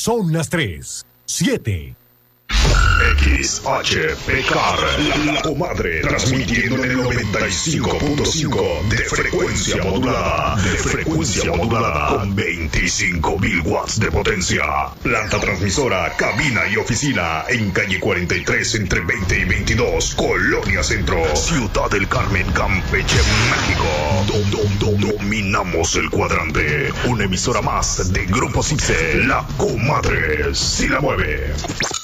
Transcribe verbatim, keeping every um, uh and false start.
Son las tres, siete. X H P K R, la comadre, transmitiendo en el noventa y cinco punto cinco de frecuencia modulada, de frecuencia modulada, con veinticinco mil watts de potencia. Planta transmisora, cabina y oficina, en calle cuarenta y tres, entre veinte y veintidós, Colonia Centro, Ciudad del Carmen, Campeche, México. Dom, dom, dom, dominamos el cuadrante. Una emisora más de Grupo Cipse, la comadre, si la mueve.